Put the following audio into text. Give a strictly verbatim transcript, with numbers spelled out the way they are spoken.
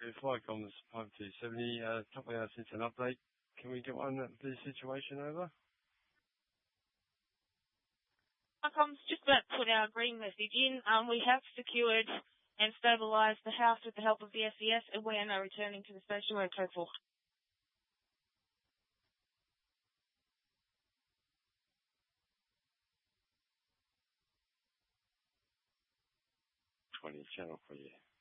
If Flycom's five two seventy, a couple of hours since an update, can we get one of the situation over? Flycom's just about to put our green message in. Um, we have secured and stabilised the house with the help of the S E S, and we are now returning to the station where code four. twenty channel for you.